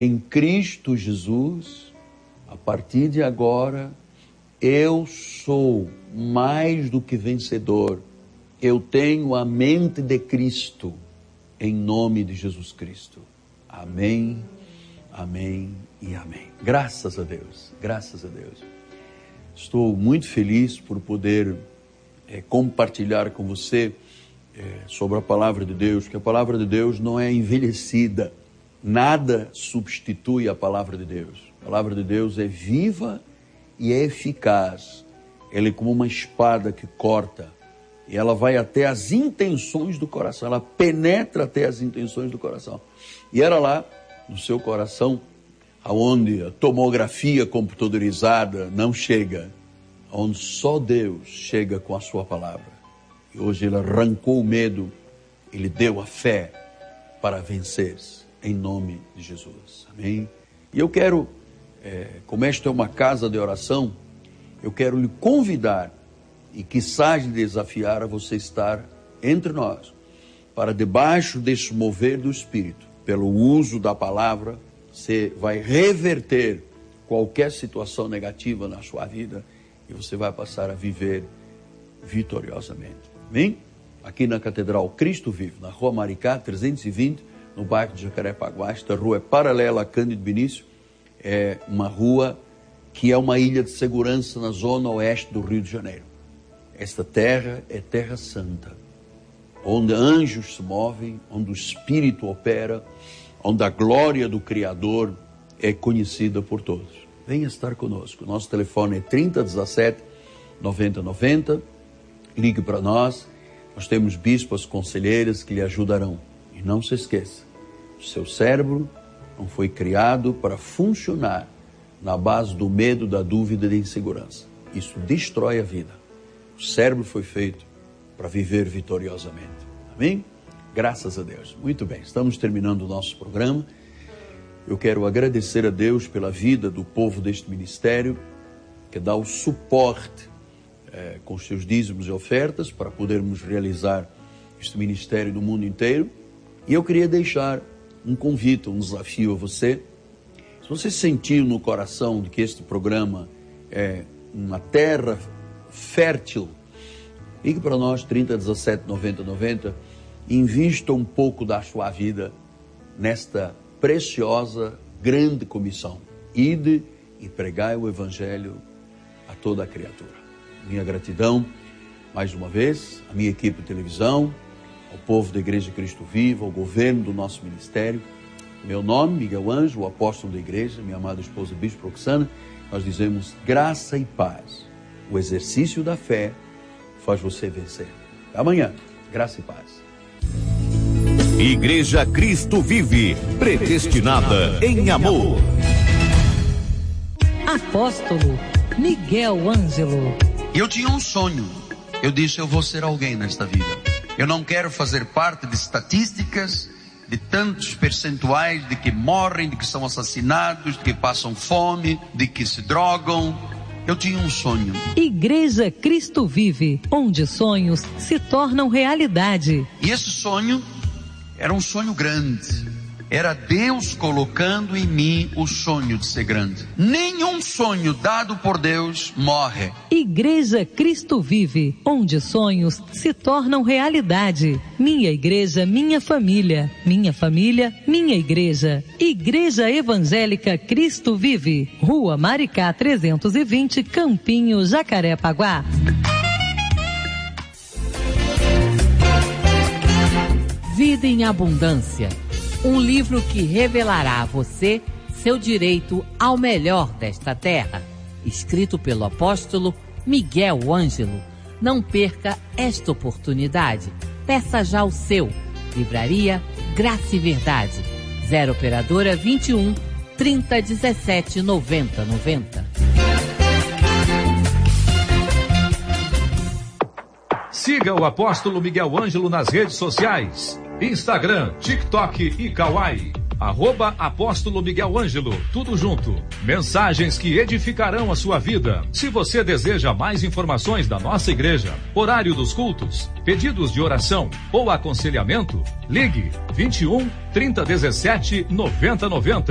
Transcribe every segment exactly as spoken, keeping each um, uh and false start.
Em Cristo Jesus, a partir de agora, eu sou mais do que vencedor. Eu tenho a mente de Cristo, em nome de Jesus Cristo. Amém, amém e amém. Graças a Deus, graças a Deus. Estou muito feliz por poder é, compartilhar com você é, sobre a palavra de Deus, que a palavra de Deus não é envelhecida. Nada substitui a palavra de Deus. A palavra de Deus é viva e é eficaz. Ela é como uma espada que corta. E ela vai até as intenções do coração. Ela penetra até as intenções do coração. E era lá, no seu coração, aonde a tomografia computadorizada não chega. Onde só Deus chega com a sua palavra. E hoje Ele arrancou o medo. Ele deu a fé para vencer. Em nome de Jesus. Amém? E eu quero, é, como esta é uma casa de oração, eu quero lhe convidar e quiçá lhe desafiar a você estar entre nós, para debaixo desse mover do Espírito, pelo uso da palavra, você vai reverter qualquer situação negativa na sua vida e você vai passar a viver vitoriosamente. Amém? Aqui na Catedral Cristo Vive, na Rua Maricá, trezentos e vinte, no bairro de Jacarepaguá. Esta rua é paralela a Cândido Benício, é uma rua que é uma ilha de segurança na zona oeste do Rio de Janeiro. Esta terra é terra santa, onde anjos se movem, onde o Espírito opera, onde a glória do Criador é conhecida por todos. Venha estar conosco. Nosso telefone é trinta, dezessete, noventa, noventa. Ligue para nós. Nós temos bispas conselheiras que lhe ajudarão. E não se esqueça, o seu cérebro não foi criado para funcionar na base do medo, da dúvida e da insegurança. Isso destrói a vida. O cérebro foi feito para viver vitoriosamente. Amém? Graças a Deus. Muito bem, estamos terminando o nosso programa. Eu quero agradecer a Deus pela vida do povo deste ministério, que dá o suporte é, com os seus dízimos e ofertas para podermos realizar este ministério no mundo inteiro. E eu queria deixar um convite, um desafio a você. Se você sentiu no coração de que este programa é uma terra fértil, ligue para nós, trinta, dezessete, noventa, noventa, e invista um pouco da sua vida nesta preciosa, grande comissão. Ide e pregai o Evangelho a toda a criatura. Minha gratidão, mais uma vez, à minha equipe de televisão, ao povo da Igreja Cristo Vivo, ao governo do nosso ministério. Meu nome, Miguel Ângelo, o apóstolo da igreja, minha amada esposa Bispo Roxana. Nós dizemos graça e paz. O exercício da fé faz você vencer. Até amanhã, graça e paz. Igreja Cristo Vive, predestinada em amor. Apóstolo Miguel Ângelo. Eu tinha um sonho. Eu disse, eu vou ser alguém nesta vida. Eu não quero fazer parte de estatísticas, de tantos percentuais de que morrem, de que são assassinados, de que passam fome, de que se drogam. Eu tinha um sonho. Igreja Cristo Vive, onde sonhos se tornam realidade. E esse sonho era um sonho grande. Era Deus colocando em mim o sonho de ser grande. Nenhum sonho dado por Deus morre. Igreja Cristo Vive, onde sonhos se tornam realidade. Minha igreja, minha família. Minha família, minha igreja. Igreja Evangélica Cristo Vive. Rua Maricá trezentos e vinte, Campinho, Jacarepaguá. Vida em Abundância. Um livro que revelará a você seu direito ao melhor desta terra. Escrito pelo apóstolo Miguel Ângelo. Não perca esta oportunidade. Peça já o seu. Livraria Graça e Verdade. zero operadora vinte e um, trinta, dezessete, noventa, noventa. Siga o apóstolo Miguel Ângelo nas redes sociais. Instagram, TikTok e Kawaii. Arroba Apóstolo Miguel Ângelo, tudo junto. Mensagens que edificarão a sua vida. Se você deseja mais informações da nossa igreja, horário dos cultos, pedidos de oração ou aconselhamento, ligue vinte e um, trinta, dezessete, noventa, noventa.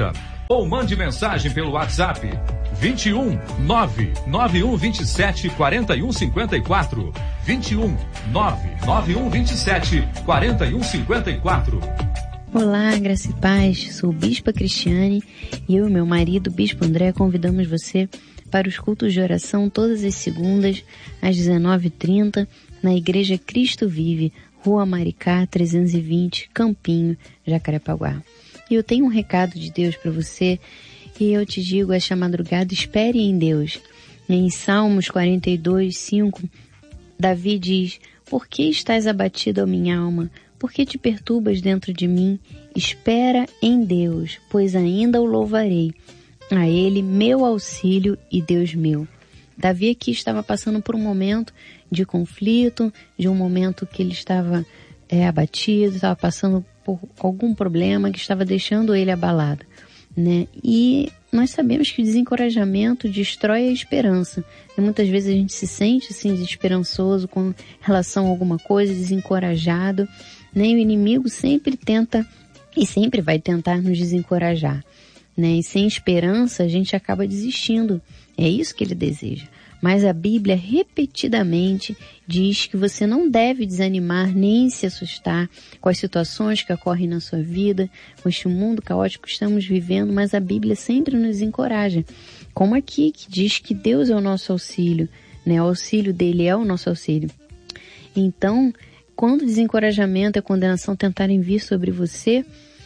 ou mande mensagem pelo WhatsApp vinte e um, nove nove um vinte e sete, quarenta e um cinquenta e quatro. vinte e um, nove nove um vinte e sete, quarenta e um cinquenta e quatro. Olá, graça e paz, sou Bispa Cristiane e eu e meu marido, Bispo André, convidamos você para os cultos de oração todas as segundas às dezenove e trinta na Igreja Cristo Vive, Rua Maricá, trezentos e vinte, Campinho, Jacarepaguá. E eu tenho um recado de Deus para você e eu te digo esta madrugada, espere em Deus. Em Salmos quarenta e dois, cinco, Davi diz: por que estás abatido, ó minha alma? Por que te perturbas dentro de mim? Espera em Deus, pois ainda o louvarei. A Ele, meu auxílio e Deus meu. Davi aqui estava passando por um momento de conflito, de um momento que ele estava é, abatido, estava passando por algum problema que estava deixando ele abalado, né? E nós sabemos que o desencorajamento destrói a esperança. E muitas vezes a gente se sente assim desesperançoso com relação a alguma coisa, desencorajado, né? E o inimigo sempre tenta e sempre vai tentar nos desencorajar, né? E sem esperança a gente acaba desistindo. É isso que ele deseja. Mas a Bíblia repetidamente diz que você não deve desanimar nem se assustar com as situações que ocorrem na sua vida, com este mundo caótico que estamos vivendo, mas a Bíblia sempre nos encoraja. Como aqui, que diz que Deus é o nosso auxílio, né? O auxílio dele é o nosso auxílio. Então, quando o desencorajamento e a condenação tentarem vir sobre você,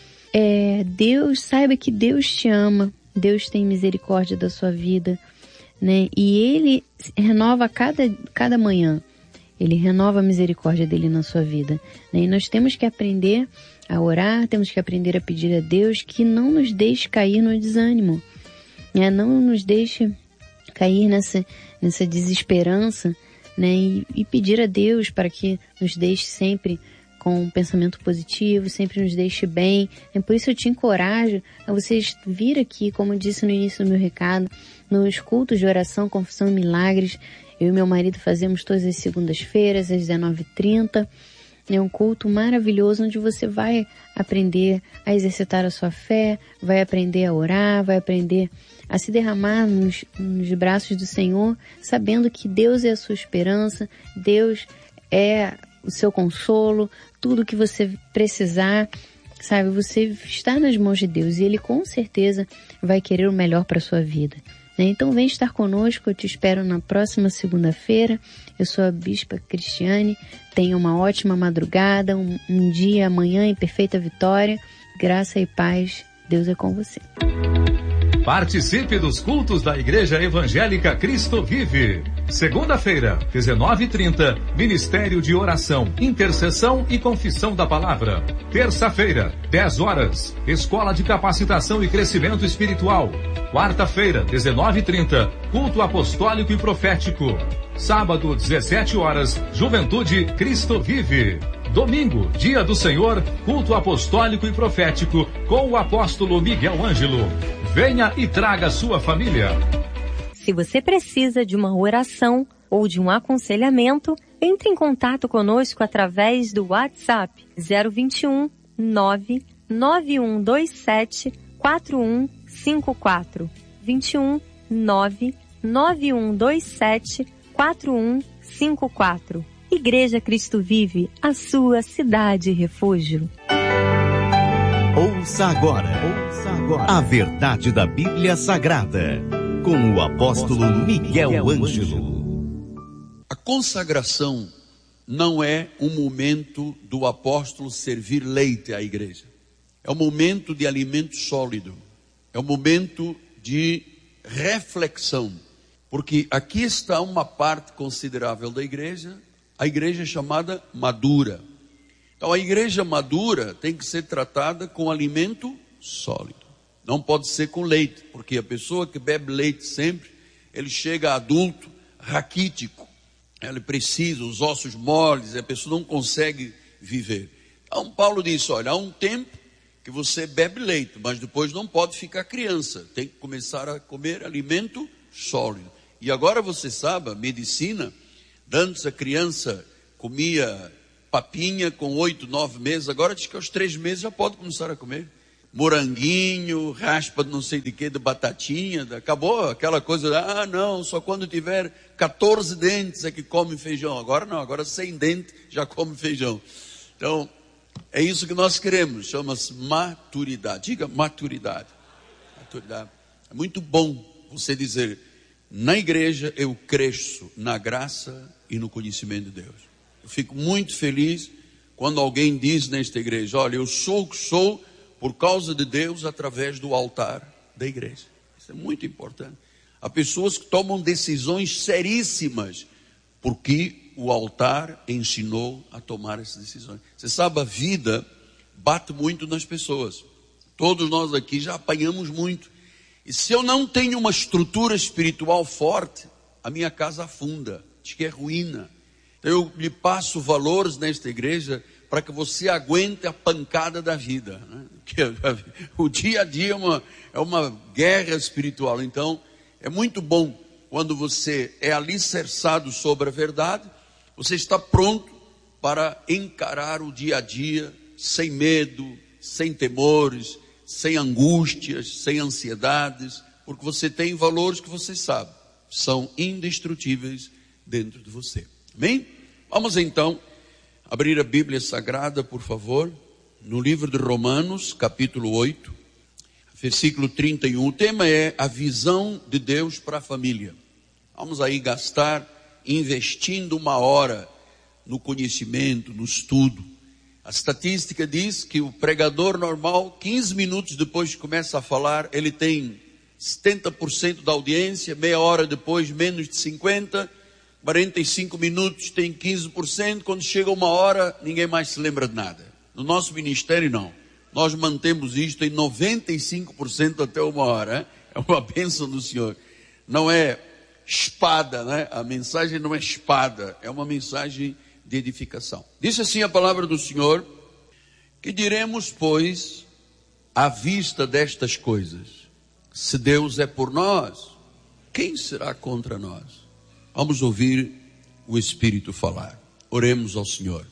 é, Deus, saiba que Deus te ama, Deus tem misericórdia da sua vida, né? E Ele renova cada, cada manhã, Ele renova a misericórdia dele na sua vida, né? E nós temos que aprender a orar, temos que aprender a pedir a Deus que não nos deixe cair no desânimo, né? Não nos deixe cair nessa, nessa desesperança, né? E, e pedir a Deus para que nos deixe sempre com um pensamento positivo, sempre nos deixe bem. E por isso eu te encorajo a vocês vir aqui, como eu disse no início do meu recado, nos cultos de oração, confissão e milagres. Eu e meu marido fazemos todas as segundas-feiras, às dezenove e trinta. É um culto maravilhoso onde você vai aprender a exercitar a sua fé, vai aprender a orar, vai aprender a se derramar nos, nos braços do Senhor, sabendo que Deus é a sua esperança, Deus é o seu consolo, tudo que você precisar, sabe? Você está nas mãos de Deus e Ele com certeza vai querer o melhor para a sua vida, né? Então vem estar conosco, eu te espero na próxima segunda-feira. Eu sou a Bispa Cristiane, tenha uma ótima madrugada, um, um dia amanhã em perfeita vitória, graça e paz, Deus é com você. Participe dos cultos da Igreja Evangélica Cristo Vive. Segunda-feira, dezenove e trinta, Ministério de Oração, Intercessão e Confissão da Palavra. Terça-feira, dez horas, Escola de Capacitação e Crescimento Espiritual. Quarta-feira, dezenove e trinta, Culto Apostólico e Profético. Sábado, dezessete horas, Juventude Cristo Vive. Domingo, Dia do Senhor, Culto Apostólico e Profético, com o apóstolo Miguel Ângelo. Venha e traga sua família. Se você precisa de uma oração ou de um aconselhamento, entre em contato conosco através do WhatsApp zero vinte e um, nove nove um dois sete, quatro um cinco quatro. vinte e um, nove nove um dois sete, quatro um cinco quatro. Igreja Cristo Vive, a sua cidade refúgio. Ouça agora, ouça agora a verdade da Bíblia Sagrada, com o apóstolo Miguel Ângelo. A consagração não é um momento do apóstolo servir leite à igreja. É um momento de alimento sólido. É um momento de reflexão. Porque aqui está uma parte considerável da igreja, a igreja chamada madura. Então a igreja madura tem que ser tratada com alimento sólido. Não pode ser com leite, porque a pessoa que bebe leite sempre, ele chega adulto, raquítico. Ele precisa, os ossos moles, a pessoa não consegue viver. Então Paulo disse, olha, há um tempo que você bebe leite, mas depois não pode ficar criança. Tem que começar a comer alimento sólido. E agora você sabe, a medicina, antes a criança comia papinha com oito, nove meses, agora diz que aos três meses já pode começar a comer. moranguinho, raspa de não sei de que, de batatinha, acabou aquela coisa, ah não, só quando tiver quatorze dentes é que come feijão. Agora não, agora sem dente já come feijão. Então, é isso que nós queremos, chama-se maturidade. Diga maturidade. Maturidade. É muito bom você dizer, na igreja eu cresço na graça e no conhecimento de Deus. Eu fico muito feliz quando alguém diz nesta igreja, olha, eu sou o que sou por causa de Deus através do altar da igreja. Isso é muito importante. Há pessoas que tomam decisões seríssimas porque o altar ensinou a tomar essas decisões. Você sabe, a vida bate muito nas pessoas. Todos nós aqui já apanhamos muito. E se eu não tenho uma estrutura espiritual forte, a minha casa afunda, diz que é ruína. Então eu lhe passo valores nesta igreja para que você aguente a pancada da vida, né? Que o dia a dia é uma, é uma guerra espiritual. Então é muito bom quando você é alicerçado sobre a verdade, você está pronto para encarar o dia a dia sem medo, sem temores, sem angústias, sem ansiedades, porque você tem valores que você sabe, são indestrutíveis dentro de você. Amém? Vamos então abrir a Bíblia Sagrada, por favor, no livro de Romanos, capítulo oito, versículo trinta e um. O tema é a visão de Deus para a família. Vamos aí gastar, investindo uma hora no conhecimento, no estudo. A estatística diz que o pregador normal, quinze minutos depois que começa a falar, ele tem setenta por cento da audiência, meia hora depois menos de cinquenta por cento, quarenta e cinco minutos tem quinze por cento, quando chega uma hora ninguém mais se lembra de nada. No nosso ministério não, nós mantemos isto em noventa e cinco por cento até uma hora, é uma bênção do Senhor. Não é espada, né? A mensagem não é espada, é uma mensagem de edificação. Diz assim a palavra do Senhor, que diremos, pois, à vista destas coisas, se Deus é por nós, quem será contra nós? Vamos ouvir o Espírito falar. Oremos ao Senhor.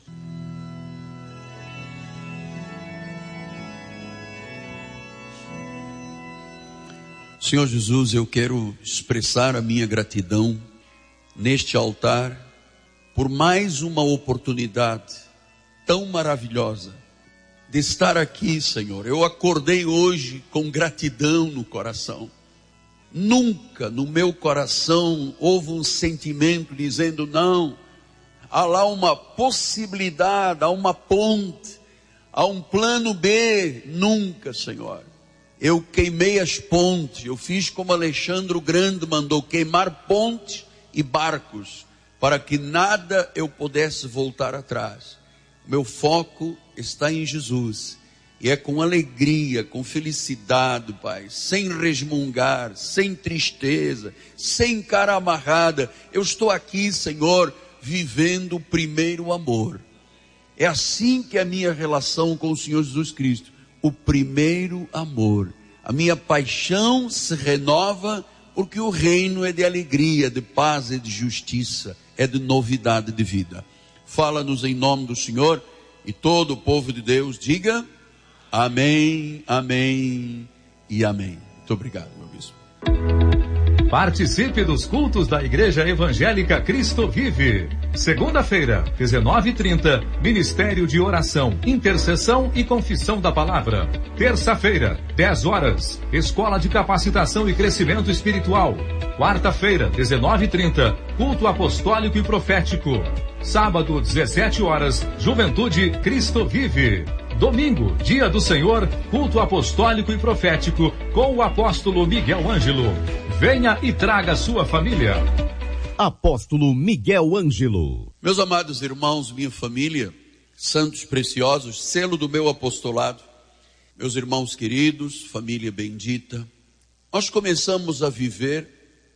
Senhor Jesus, eu quero expressar a minha gratidão neste altar por mais uma oportunidade tão maravilhosa de estar aqui, Senhor. Eu acordei hoje com gratidão no coração. Nunca no meu coração houve um sentimento dizendo, não, há lá uma possibilidade, há uma ponte, há um plano B. Nunca, Senhor. Eu queimei as pontes, eu fiz como Alexandre o Grande mandou, queimar pontes e barcos, para que nada eu pudesse voltar atrás. O meu foco está em Jesus. E é com alegria, com felicidade, Pai, sem resmungar, sem tristeza, sem cara amarrada. Eu estou aqui, Senhor, vivendo o primeiro amor. É assim que é a minha relação com o Senhor Jesus Cristo. O primeiro amor. A minha paixão se renova porque o reino é de alegria, de paz e de justiça. É de novidade de vida. Fala-nos em nome do Senhor e todo o povo de Deus diga... Amém, amém e amém. Muito obrigado, meu bispo. Participe dos cultos da Igreja Evangélica Cristo Vive. Segunda-feira, dezenove e trinta, Ministério de Oração, Intercessão e Confissão da Palavra. Terça-feira, dez horas, Escola de Capacitação e Crescimento Espiritual. Quarta-feira, dezenove e trinta, Culto Apostólico e Profético. Sábado, dezessete horas, Juventude Cristo Vive. Domingo, Dia do Senhor, Culto Apostólico e Profético, com o apóstolo Miguel Ângelo. Venha e traga sua família. Apóstolo Miguel Ângelo. Meus amados irmãos, minha família, santos preciosos, selo do meu apostolado, meus irmãos queridos, família bendita, nós começamos a viver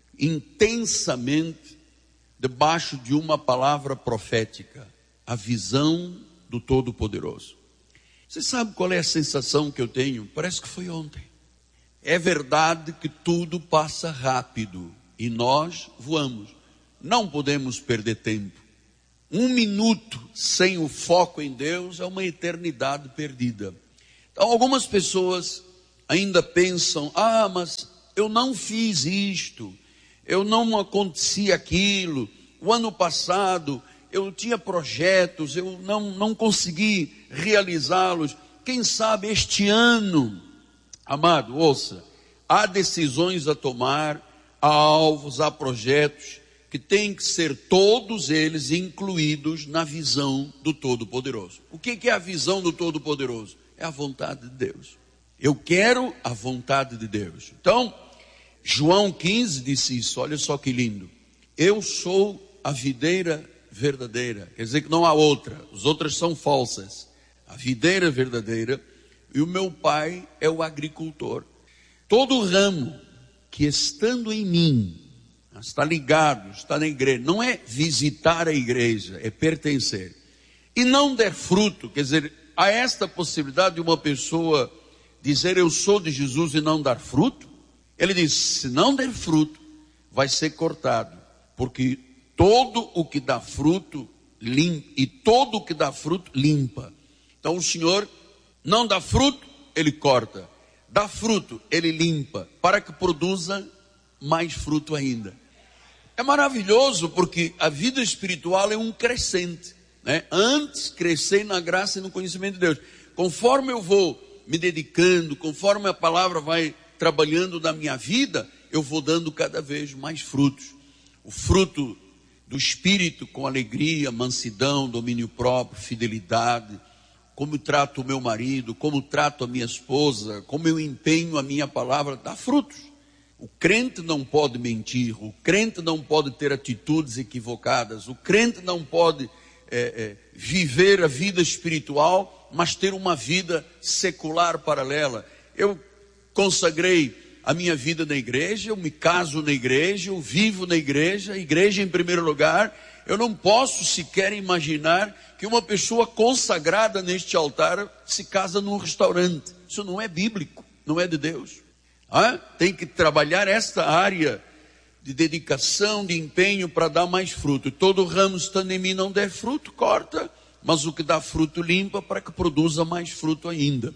intensamente debaixo de uma palavra profética, a visão do Todo-Poderoso. Você sabe qual é a sensação que eu tenho? Parece que foi ontem. É verdade que tudo passa rápido e nós voamos. Não podemos perder tempo. Um minuto sem o foco em Deus é uma eternidade perdida. Então, algumas pessoas ainda pensam, ah, mas eu não fiz isto, eu não aconteci aquilo, o ano passado eu tinha projetos, eu não, não consegui realizá-los, quem sabe este ano. Amado, ouça, há decisões a tomar, há alvos, há projetos que têm que ser todos eles incluídos na visão do Todo-Poderoso. O que é a visão do Todo-Poderoso? É a vontade de Deus. Eu quero a vontade de Deus. Então, João quinze disse isso, olha só que lindo. Eu sou a videira verdadeira, quer dizer que não há outra, as outras são falsas. A videira verdadeira, e o meu pai é o agricultor. Todo ramo que estando em mim, está ligado, está na igreja, não é visitar a igreja, é pertencer. E não der fruto, quer dizer, há esta possibilidade de uma pessoa dizer eu sou de Jesus e não dar fruto? Ele diz, se não der fruto, vai ser cortado, porque todo o que dá fruto, limpa, e todo o que dá fruto, limpa. Então o Senhor não dá fruto, Ele corta. Dá fruto, Ele limpa, para que produza mais fruto ainda. É maravilhoso, porque a vida espiritual é um crescente, né? Antes crescer na graça e no conhecimento de Deus. Conforme eu vou me dedicando, conforme a palavra vai trabalhando na minha vida, eu vou dando cada vez mais frutos. O fruto do Espírito com alegria, mansidão, domínio próprio, fidelidade, como eu trato o meu marido, como eu trato a minha esposa, como eu empenho a minha palavra, dá frutos. O crente não pode mentir, o crente não pode ter atitudes equivocadas, o crente não pode é, é, viver a vida espiritual, mas ter uma vida secular paralela. Eu consagrei a minha vida na igreja, eu me caso na igreja, eu vivo na igreja, igreja em primeiro lugar. Eu não posso sequer imaginar que uma pessoa consagrada neste altar se casa num restaurante. Isso não é bíblico, não é de Deus. Ah, tem que trabalhar esta área de dedicação, de empenho para dar mais fruto. Todo ramo estando em mim não der fruto, corta, mas o que dá fruto limpa para que produza mais fruto ainda.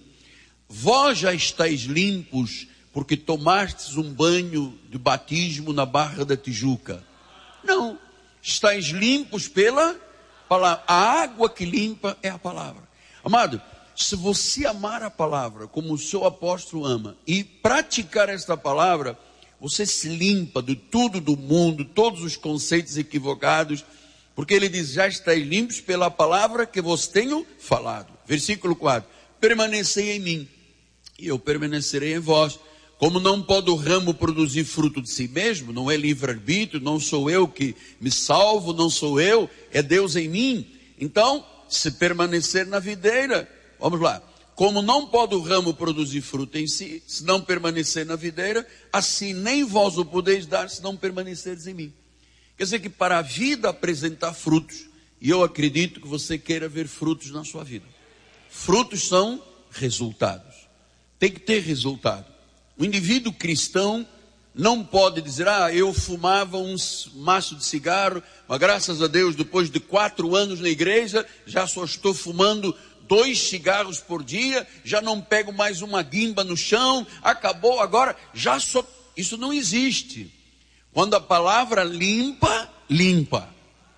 Vós já estáis limpos porque tomastes um banho de batismo na Barra da Tijuca. Não, estáis limpos pela palavra. A água que limpa é a palavra. Amado, se você amar a palavra como o seu apóstolo ama e praticar esta palavra, você se limpa de tudo do mundo, todos os conceitos equivocados, porque ele diz, já estáis limpos pela palavra que vos tenho falado. Versículo quatro, permanecei em mim, e eu permanecerei em vós. Como não pode o ramo produzir fruto de si mesmo, não é livre-arbítrio, não sou eu que me salvo, não sou eu, é Deus em mim. Então, se permanecer na videira, vamos lá. Como não pode o ramo produzir fruto em si, se não permanecer na videira, assim nem vós o podeis dar, se não permaneceres em mim. Quer dizer que para a vida apresentar frutos, e eu acredito que você queira ver frutos na sua vida. Frutos são resultados. Tem que ter resultado. O indivíduo cristão não pode dizer, ah, eu fumava um maço de cigarro, mas graças a Deus, depois de quatro anos na igreja, já só estou fumando dois cigarros por dia, já não pego mais uma guimba no chão, acabou agora, já só... Isso não existe. Quando a palavra limpa, limpa.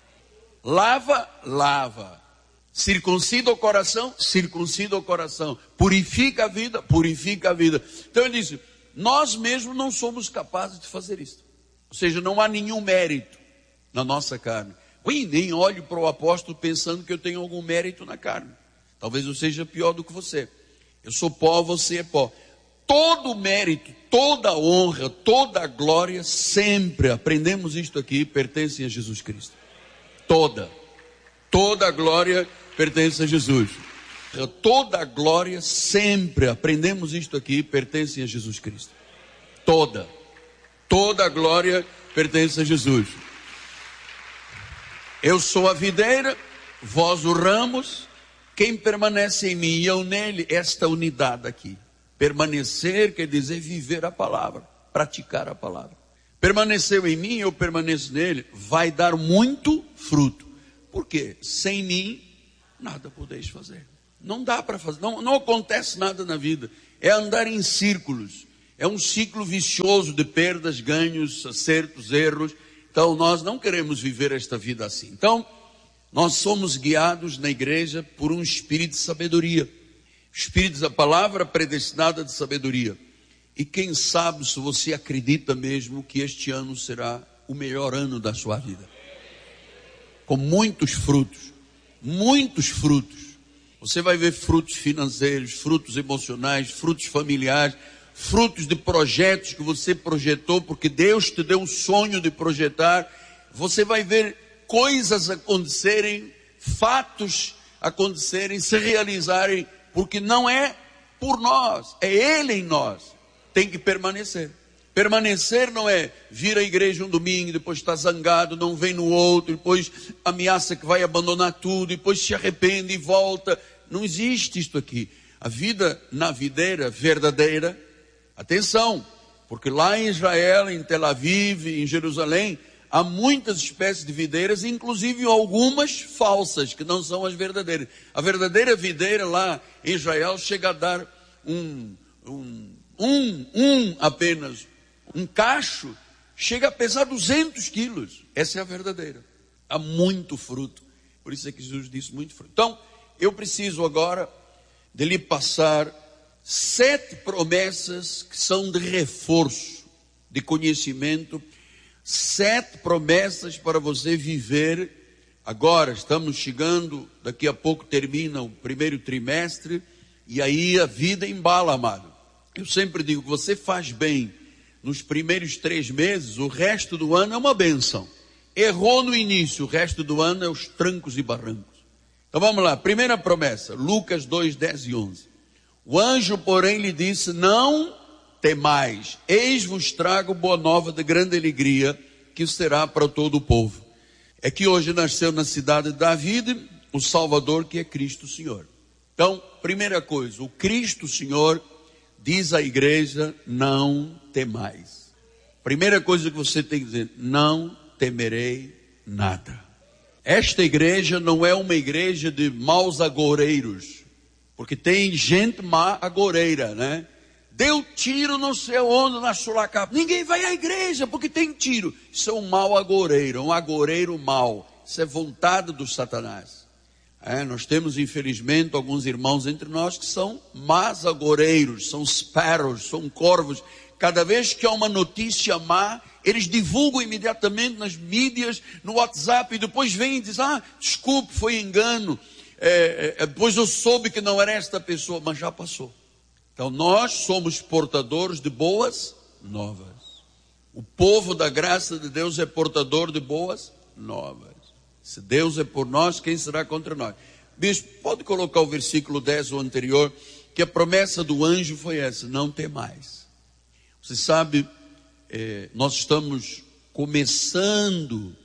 Lava, lava. Circuncida o coração, circuncida o coração. Purifica a vida, purifica a vida. Então ele disse, nós mesmos não somos capazes de fazer isso. Ou seja, não há nenhum mérito na nossa carne. Ui, nem olho para o apóstolo pensando que eu tenho algum mérito na carne. Talvez eu seja pior do que você. Eu sou pó, você é pó. Todo o mérito, toda a honra, toda a glória, sempre, aprendemos isto aqui, pertencem a Jesus Cristo. Toda. Toda a glória pertence a Jesus. Toda a glória sempre, aprendemos isto aqui, pertence a Jesus Cristo. Toda. Toda a glória pertence a Jesus. Eu sou a videira, vós os ramos, quem permanece em mim e eu nele, esta unidade aqui. Permanecer quer dizer viver a palavra, praticar a palavra. Permaneceu em mim, eu permaneço nele, vai dar muito fruto. Por quê? Sem mim, nada podeis fazer. Não dá para fazer, não, não acontece nada na vida. É andar em círculos. É um ciclo vicioso de perdas, ganhos, acertos, erros. Então nós não queremos viver esta vida assim. Então, nós somos guiados na igreja por um espírito de sabedoria. Espírito da palavra predestinada de sabedoria. E quem sabe se você acredita mesmo que este ano será o melhor ano da sua vida. Com muitos frutos. Muitos frutos. Você vai ver frutos financeiros, frutos emocionais, frutos familiares, frutos de projetos que você projetou, porque Deus te deu o sonho de projetar. Você vai ver coisas acontecerem, fatos acontecerem, se realizarem, porque não é por nós, é Ele em nós. Tem que permanecer. Permanecer não é vir à igreja um domingo, depois está zangado, não vem no outro, depois ameaça que vai abandonar tudo, depois se arrepende e volta. Não existe isto aqui. A vida na videira verdadeira, atenção, porque lá em Israel, em Tel Aviv, em Jerusalém, há muitas espécies de videiras, inclusive algumas falsas, que não são as verdadeiras. A verdadeira videira lá em Israel chega a dar um, um, um, um apenas, um cacho, chega a pesar duzentos quilos. Essa é a verdadeira. Há muito fruto. Por isso é que Jesus disse muito fruto. Então, eu preciso agora de lhe passar sete promessas que são de reforço, de conhecimento, sete promessas para você viver. Agora estamos chegando, daqui a pouco termina o primeiro trimestre, e aí a vida embala, amado. Eu sempre digo, você faz bem nos primeiros três meses, o resto do ano é uma bênção. Errou no início, o resto do ano é os trancos e barrancos. Então vamos lá, primeira promessa, Lucas dois, dez e onze. O anjo, porém, lhe disse, não temais, eis vos trago boa nova de grande alegria, que será para todo o povo. É que hoje nasceu na cidade de Davi o Salvador, que é Cristo Senhor. Então, primeira coisa, o Cristo Senhor diz à igreja, não temais. Primeira coisa que você tem que dizer, não temerei nada. Esta igreja não é uma igreja de maus agoureiros, porque tem gente má agoureira, né? Deu tiro não sei onde, na Sulacap. Ninguém vai à igreja porque tem tiro. Isso é um mau agoureiro, um agoureiro mau. Isso é vontade do Satanás. É, nós temos, infelizmente, alguns irmãos entre nós que são más agoureiros, são sparrows, são corvos. Cada vez que há uma notícia má, eles divulgam imediatamente nas mídias, no WhatsApp, e depois vêm e dizem, ah, desculpe, foi engano, é, é, depois eu soube que não era esta pessoa, mas já passou. Então nós somos portadores de boas novas. O povo da graça de Deus é portador de boas novas. Se Deus é por nós, quem será contra nós? Bispo, pode colocar o versículo dez, o anterior, que a promessa do anjo foi essa, não temais. Você sabe, é, nós estamos começando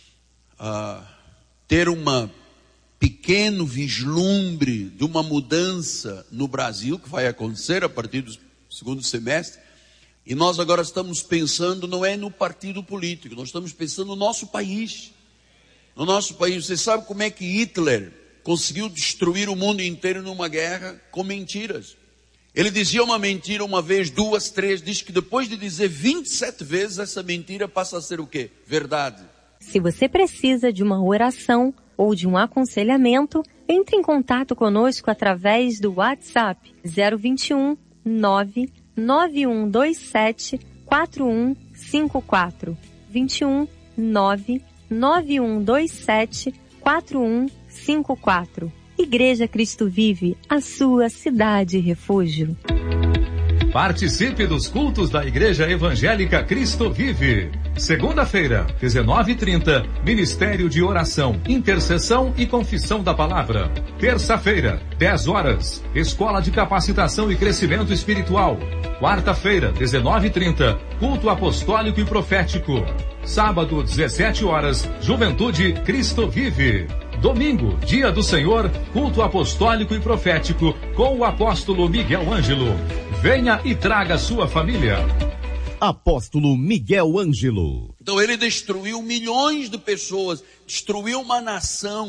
a ter uma pequeno vislumbre de uma mudança no Brasil, que vai acontecer a partir do segundo semestre, e nós agora estamos pensando, não é no partido político, nós estamos pensando no nosso país. No nosso país, você sabe como é que Hitler conseguiu destruir o mundo inteiro numa guerra com mentiras? Ele dizia uma mentira uma vez, duas, três, diz que depois de dizer vinte e sete vezes, essa mentira passa a ser o quê? Verdade. Se você precisa de uma oração ou de um aconselhamento, entre em contato conosco através do WhatsApp zero vinte e um, nove nove um dois sete, quatro um cinco quatro. vinte e um, nove nove um dois sete, quatro um cinco quatro. Igreja Cristo Vive, a sua cidade refúgio. Participe dos cultos da Igreja Evangélica Cristo Vive. Segunda-feira, dezenove e trinta, Ministério de Oração, Intercessão e Confissão da Palavra. Terça-feira, dez horas, Escola de Capacitação e Crescimento Espiritual. Quarta-feira, dezenove e trinta, Culto Apostólico e Profético. Sábado, dezessete horas, Juventude Cristo Vive. Domingo, Dia do Senhor, Culto Apostólico e Profético, com o apóstolo Miguel Ângelo. Venha e traga sua família. Apóstolo Miguel Ângelo. Então ele destruiu milhões de pessoas, destruiu uma nação,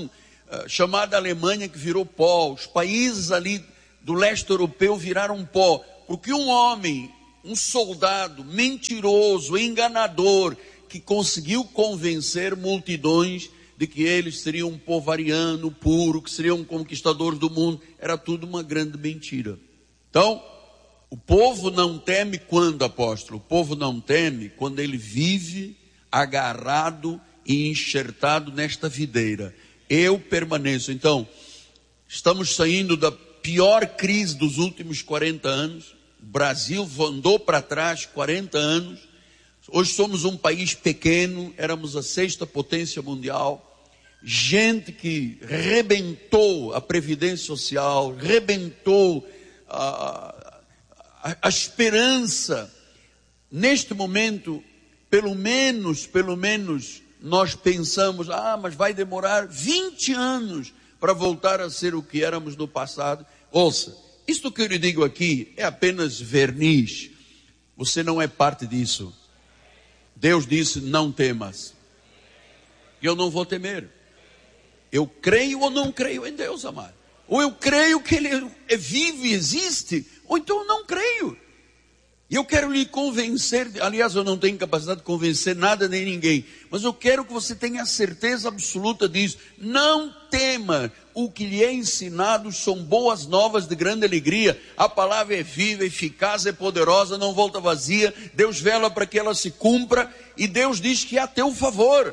uh, chamada Alemanha, que virou pó. Os países ali do leste europeu viraram pó. Porque um homem, um soldado mentiroso, enganador, que conseguiu convencer multidões de que eles seriam um povo ariano puro, que seriam conquistadores do mundo, era tudo uma grande mentira. Então, o povo não teme quando, apóstolo? O povo não teme quando ele vive agarrado e enxertado nesta videira. Eu permaneço. Então, estamos saindo da pior crise dos últimos quarenta anos. O Brasil andou para trás quarenta anos. Hoje somos um país pequeno, éramos a sexta potência mundial. Gente que rebentou a Previdência Social, rebentou a, a, a esperança. Neste momento, pelo menos, pelo menos, nós pensamos, ah, mas vai demorar vinte anos para voltar a ser o que éramos no passado. Ouça, isto que eu lhe digo aqui é apenas verniz. Você não é parte disso. Deus disse, não temas. E eu não vou temer. Eu creio ou não creio em Deus, amado. Ou eu creio que Ele é vivo e existe, ou então eu não creio. E eu quero lhe convencer, aliás, eu não tenho capacidade de convencer nada nem ninguém, mas eu quero que você tenha certeza absoluta disso. Não tema, o que lhe é ensinado são boas novas de grande alegria. A palavra é viva, eficaz, é poderosa, não volta vazia. Deus vela para que ela se cumpra, e Deus diz que é a teu favor.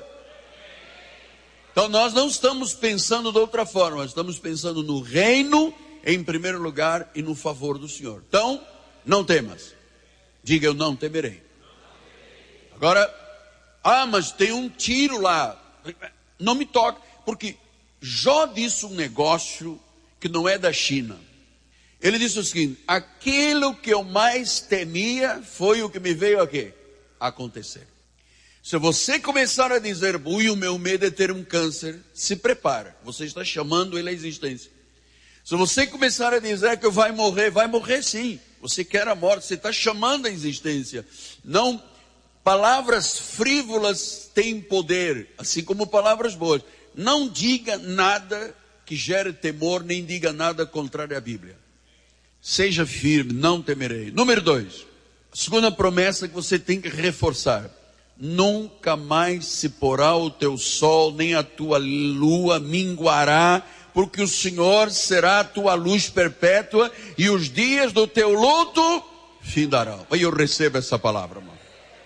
Então nós não estamos pensando de outra forma, nós estamos pensando no reino em primeiro lugar e no favor do Senhor. Então, não temas. Diga, eu não temerei. Agora, ah, mas tem um tiro lá. Não me toque, porque Jó disse um negócio que não é da China. Ele disse o seguinte, aquilo que eu mais temia foi o que me veio aqui acontecer. Se você começar a dizer, ui, o meu medo é ter um câncer, se prepara, você está chamando ele à existência. Se você começar a dizer que vai morrer, vai morrer sim. Você quer a morte, você está chamando a existência. Não, palavras frívolas têm poder, assim como palavras boas. Não diga nada que gere temor, nem diga nada contrário à Bíblia. Seja firme, não temerei. Número dois, a segunda promessa que você tem que reforçar. Nunca mais se porá o teu sol, nem a tua lua minguará, porque o Senhor será a tua luz perpétua, e os dias do teu luto findarão. Aí eu recebo essa palavra, irmão.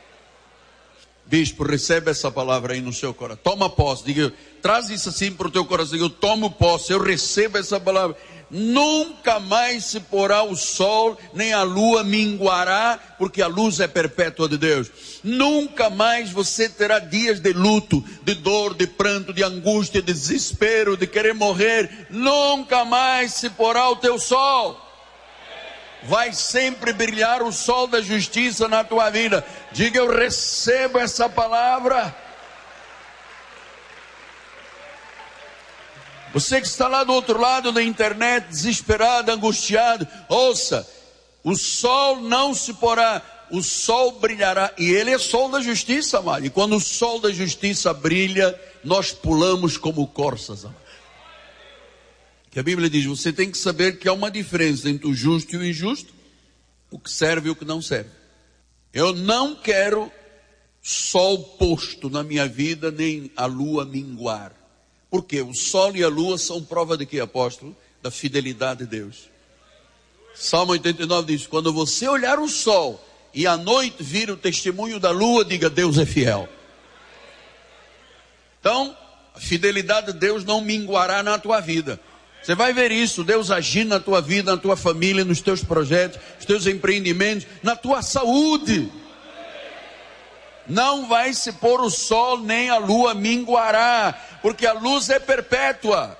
Bispo, recebe essa palavra aí no seu coração. Toma posse, diga, traz isso assim para o teu coração. Eu tomo posse, eu recebo essa palavra. Nunca mais se porá o sol, nem a lua minguará, porque a luz é perpétua de Deus. Nunca mais você terá dias de luto, de dor, de pranto, de angústia, de desespero, de querer morrer. Nunca mais se porá o teu sol. Vai sempre brilhar o sol da justiça na tua vida. Diga, eu recebo essa palavra. Você que está lá do outro lado da internet, desesperado, angustiado, ouça, o sol não se porá, o sol brilhará, e ele é sol da justiça, amado. E quando o sol da justiça brilha, nós pulamos como corças, amado. Que a Bíblia diz, você tem que saber que há uma diferença entre o justo e o injusto, o que serve e o que não serve. Eu não quero sol posto na minha vida, nem a lua minguar. Porque o sol e a lua são prova de quê, apóstolo? Da fidelidade de Deus. Salmo oitenta e nove diz, quando você olhar o sol e à noite vir o testemunho da lua, diga, Deus é fiel. Então, a fidelidade de Deus não minguará na tua vida. Você vai ver isso, Deus agindo na tua vida, na tua família, nos teus projetos, nos teus empreendimentos, na tua saúde. Não vai se pôr o sol, nem a lua minguará, porque a luz é perpétua.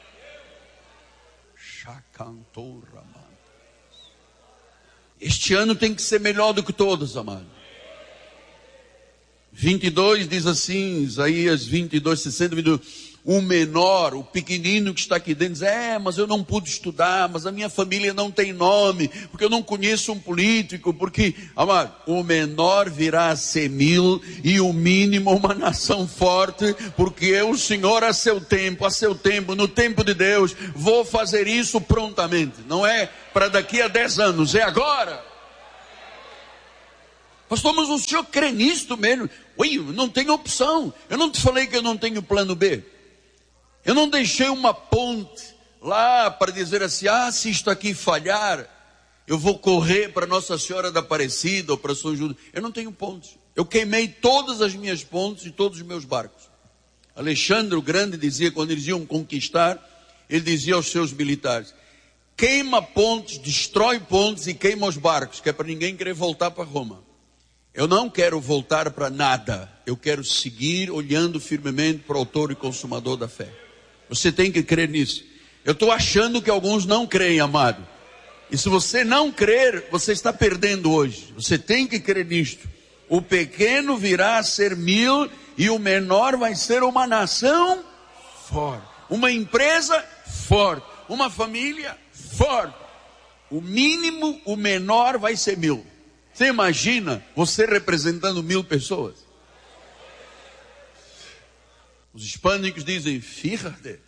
Este ano tem que ser melhor do que todos, amado. vinte e dois diz assim, Isaías vinte e dois, sessenta, vinte e dois, o menor, o pequenino que está aqui dentro, diz, é, mas eu não pude estudar, mas a minha família não tem nome, porque eu não conheço um político, porque, amado, o menor virá a ser mil, e o mínimo uma nação forte, porque eu, o Senhor, a seu tempo, a seu tempo, no tempo de Deus, vou fazer isso prontamente, não é para daqui a dez anos, é agora. Pastor, mas o senhor crê nisto mesmo? Ui, não tem opção, eu não te falei que eu não tenho plano B. Eu não deixei uma ponte lá para dizer assim, ah, se isto aqui falhar, eu vou correr para Nossa Senhora da Aparecida ou para São Judas. Eu não tenho pontes. Eu queimei todas as minhas pontes e todos os meus barcos. Alexandre o Grande dizia, quando eles iam conquistar, ele dizia aos seus militares, queima pontes, destrói pontes e queima os barcos, que é para ninguém querer voltar para Roma. Eu não quero voltar para nada. Eu quero seguir olhando firmemente para o autor e consumador da fé. Você tem que crer nisso. Eu estou achando que alguns não creem, amado. E se você não crer, você está perdendo hoje. Você tem que crer nisto. O pequeno virá a ser mil e o menor vai ser uma nação forte. Uma empresa forte. Uma família forte. O mínimo, o menor vai ser mil. Você imagina você representando mil pessoas? Os hispânicos dizem, fíjate.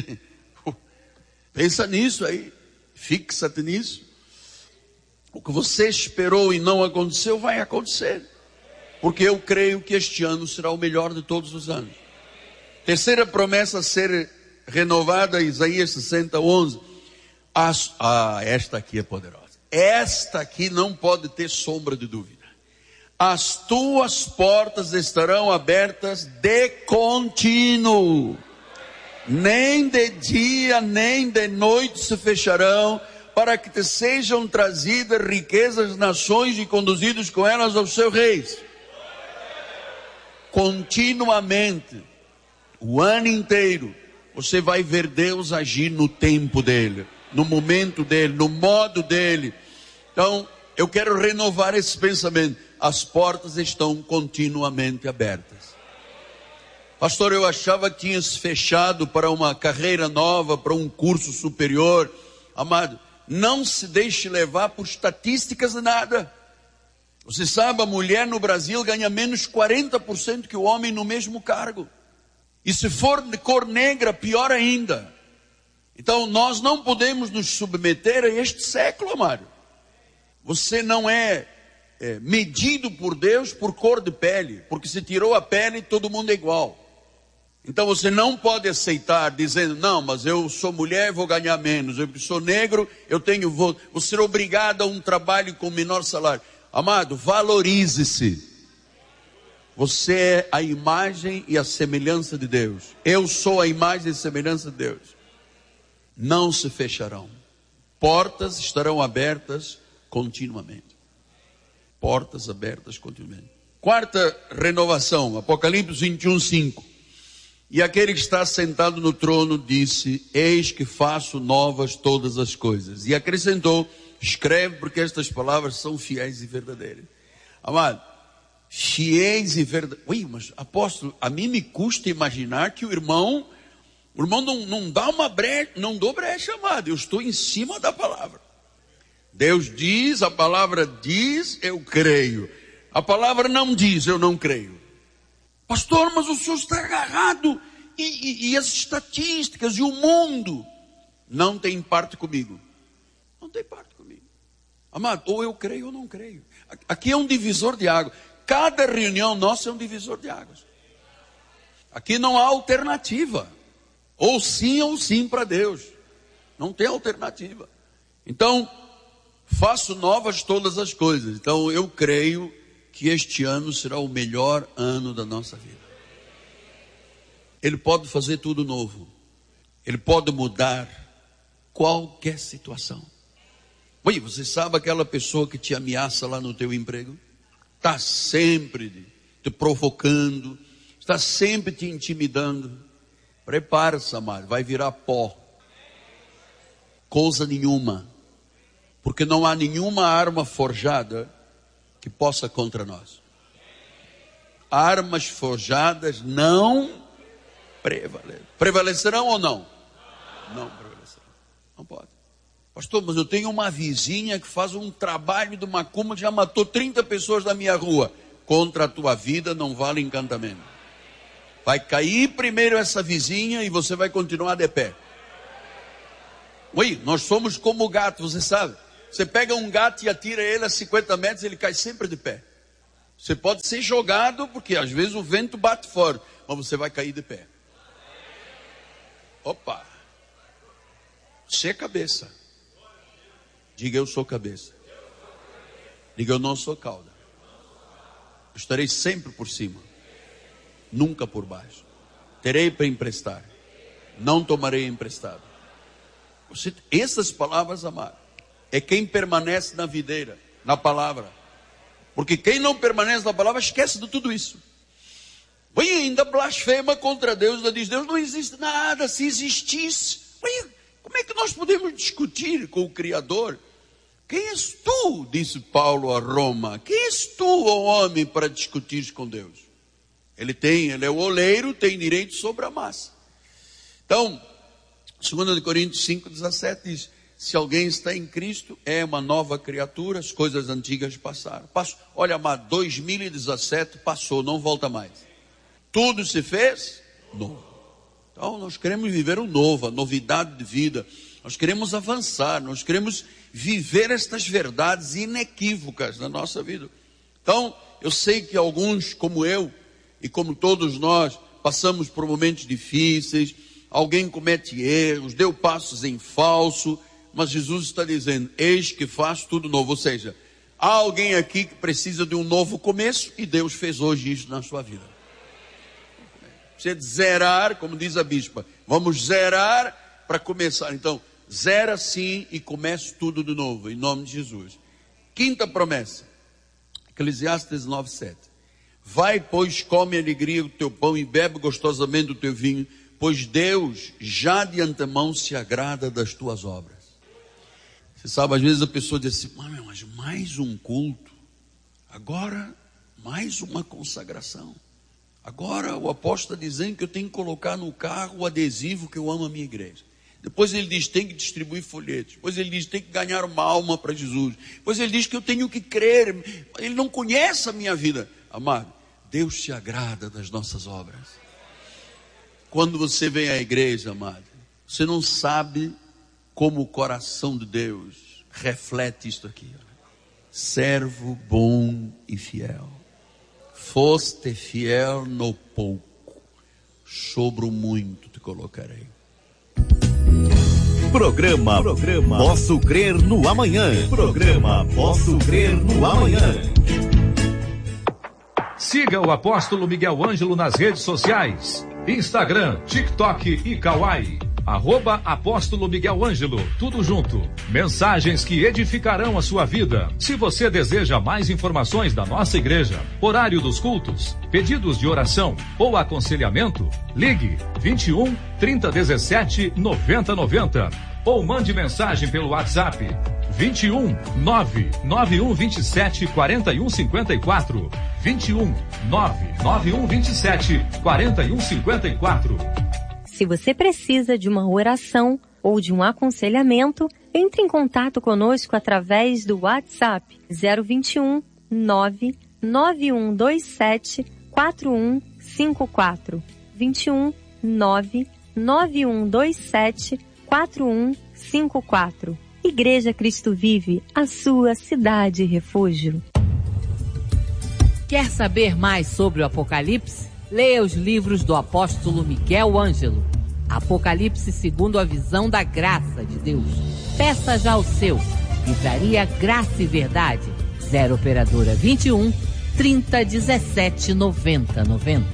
Pensa nisso aí. Fixa-te nisso. O que você esperou e não aconteceu, vai acontecer. Porque eu creio que este ano será o melhor de todos os anos. Terceira promessa a ser renovada, Isaías sessenta, onze. As, ah, esta aqui é poderosa. Esta aqui não pode ter sombra de dúvida. As tuas portas estarão abertas de contínuo. Nem de dia, nem de noite se fecharão, para que te sejam trazidas riquezas, nações e conduzidos com elas aos seus reis. Continuamente, o ano inteiro, você vai ver Deus agir no tempo dele, no momento dele, no modo dele. Então, eu quero renovar esse pensamento. As portas estão continuamente abertas. Pastor, eu achava que tinha se fechado para uma carreira nova, para um curso superior. Amado, não se deixe levar por estatísticas de nada. Você sabe, a mulher no Brasil ganha menos quarenta por cento que o homem no mesmo cargo. E se for de cor negra, pior ainda. Então, nós não podemos nos submeter a este século, amado. Você não é, é medido por Deus por cor de pele, porque se tirou a pele, todo mundo é igual. Então você não pode aceitar dizendo, não, mas eu sou mulher e vou ganhar menos, eu sou negro, eu tenho, vou, vou ser obrigado a um trabalho com menor salário. Amado, valorize-se. Você é a imagem e a semelhança de Deus. Eu sou a imagem e a semelhança de Deus. Não se fecharão. Portas estarão abertas continuamente. Portas abertas continuamente. Quarta renovação, Apocalipse vinte e um, cinco. E aquele que está sentado no trono disse, eis que faço novas todas as coisas. E acrescentou, escreve porque estas palavras são fiéis e verdadeiras. Amado, fiéis e verdadeiras. Ui, mas apóstolo, a mim me custa imaginar que o irmão, o irmão não, não dá uma brecha, não dou brecha, amado. Eu estou em cima da palavra. Deus diz, a palavra diz, eu creio. A palavra não diz, eu não creio. Pastor, mas o senhor está agarrado e, e, e as estatísticas e o mundo não tem parte comigo. Não tem parte comigo. Amado, ou eu creio ou não creio. Aqui é um divisor de águas. Cada reunião nossa é um divisor de águas. Aqui não há alternativa. Ou sim ou sim para Deus. Não tem alternativa. Então, faço novas todas as coisas. Então, eu creio que este ano será o melhor ano da nossa vida. Ele pode fazer tudo novo. Ele pode mudar qualquer situação. Oi, você sabe aquela pessoa que te ameaça lá no teu emprego? Está sempre te provocando, está sempre te intimidando. Prepara-se, amado, vai virar pó. Coisa nenhuma. Porque não há nenhuma arma forjada que possa contra nós. Armas forjadas não prevalecer. Prevalecerão ou não? Não prevalecerão. Não pode. Pastor, mas eu tenho uma vizinha que faz um trabalho de macumba que já matou trinta pessoas da minha rua. Contra a tua vida não vale encantamento. Vai cair primeiro essa vizinha e você vai continuar de pé. Oi, nós somos como o gato, você sabe. Você pega um gato e atira ele a cinquenta metros, ele cai sempre de pé. Você pode ser jogado, porque às vezes o vento bate fora, mas você vai cair de pé. Opa! Você é cabeça. Diga, eu sou cabeça. Diga, eu não sou cauda. Eu estarei sempre por cima, nunca por baixo. Terei para emprestar, não tomarei emprestado. Você, essas palavras, amado, é quem permanece na videira, na palavra. Porque quem não permanece na palavra esquece de tudo isso. Vem ainda blasfema contra Deus, ainda diz, Deus não existe nada. Se existisse, vem, como é que nós podemos discutir com o Criador? Quem és tu, disse Paulo a Roma, quem és tu, ó homem, para discutir com Deus? Ele tem, ele é o oleiro, tem direito sobre a massa. Então, dois Coríntios cinco, dezessete diz, se alguém está em Cristo, é uma nova criatura, as coisas antigas passaram. Passou. Olha, amado, dois mil e dezessete passou, não volta mais. Tudo se fez novo. Então, nós queremos viver um novo, a novidade de vida. Nós queremos avançar, nós queremos viver estas verdades inequívocas na nossa vida. Então, eu sei que alguns, como eu, e como todos nós, passamos por momentos difíceis, alguém comete erros, deu passos em falso, mas Jesus está dizendo, eis que faz tudo novo. Ou seja, há alguém aqui que precisa de um novo começo, e Deus fez hoje isso na sua vida. Precisa de zerar, como diz a bispa, vamos zerar para começar. Então, zera sim e comece tudo de novo, em nome de Jesus. Quinta promessa, Eclesiastes nove, sete. Vai, pois, come alegria o teu pão e bebe gostosamente o teu vinho, pois Deus já de antemão se agrada das tuas obras. Você sabe, às vezes a pessoa diz assim, mas mais um culto, agora mais uma consagração. Agora o apóstolo está dizendo que eu tenho que colocar no carro o adesivo que eu amo a minha igreja. Depois ele diz, tem que distribuir folhetos. Depois ele diz, tem que ganhar uma alma para Jesus. Depois ele diz que eu tenho que crer. Ele não conhece a minha vida. Amado, Deus se agrada das nossas obras. Quando você vem à igreja, amado, você não sabe como o coração de Deus reflete isto aqui. Servo bom e fiel. Foste fiel no pouco, sobre o muito te colocarei. Programa, Programa Posso Crer no Amanhã. Programa Posso Crer no Amanhã. Siga o apóstolo Miguel Ângelo nas redes sociais. Instagram, TikTok e Kawaii. Arroba Apóstolo Miguel Ângelo, tudo junto. Mensagens que edificarão a sua vida. Se você deseja mais informações da nossa igreja, horário dos cultos, pedidos de oração ou aconselhamento, ligue vinte e um, trinta, dezessete, noventa, noventa ou mande mensagem pelo WhatsApp vinte e um, nove nove um vinte e sete, quarenta e um cinquenta e quatro. vinte e um, nove nove um vinte e sete, quarenta e um cinquenta e quatro. Se você precisa de uma oração ou de um aconselhamento, entre em contato conosco através do WhatsApp zero vinte e um, nove nove um dois sete, quatro um cinco quatro. vinte e um, nove nove um dois sete, quatro um cinco quatro. Igreja Cristo Vive, a sua cidade refúgio. Quer saber mais sobre o Apocalipse? Leia os livros do apóstolo Miguel Ângelo. Apocalipse segundo a visão da graça de Deus. Peça já o seu. Livraria Graça e Verdade. zero operadora vinte e um, trinta, dezessete, noventa, noventa.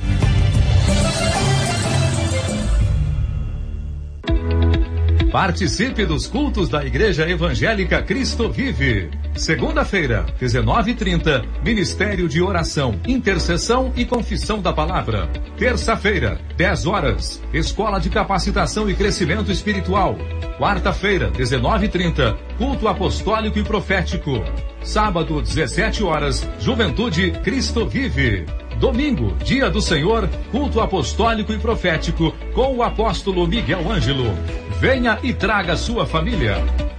Participe dos cultos da Igreja Evangélica Cristo Vive. Segunda-feira, dezenove e trinta, Ministério de Oração, Intercessão e Confissão da Palavra. Terça-feira, dez horas, Escola de Capacitação e Crescimento Espiritual. Quarta-feira, dezenove e trinta, Culto Apostólico e Profético. Sábado, dezessete horas, Juventude Cristo Vive. Domingo, dia do Senhor, culto apostólico e profético com o apóstolo Miguel Ângelo. Venha e traga sua família.